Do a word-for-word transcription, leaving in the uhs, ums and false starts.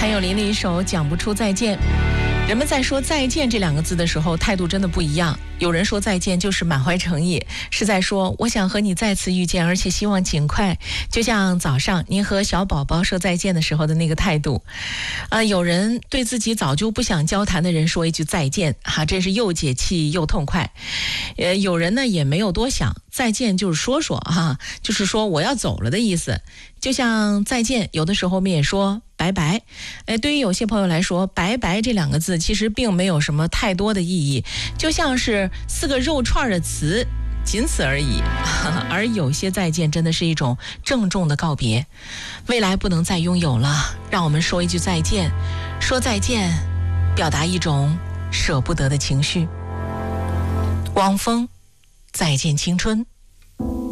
谭咏麟的一首《讲不出再见》。人们在说再见这两个字的时候，态度真的不一样。有人说再见就是满怀诚意，是在说我想和你再次遇见，而且希望尽快，就像早上您和小宝宝说再见的时候的那个态度。呃，有人对自己早就不想交谈的人说一句再见，哈、啊，真是又解气又痛快。呃，有人呢也没有多想，再见就是说说哈、啊，就是说我要走了的意思。就像再见，有的时候我们也说拜拜。哎，对于有些朋友来说，拜拜这两个字其实并没有什么太多的意义，就像是四个肉串的词，仅此而已。而有些再见真的是一种郑重的告别，未来不能再拥有了，让我们说一句再见。说再见，表达一种舍不得的情绪。汪峰，再见青春。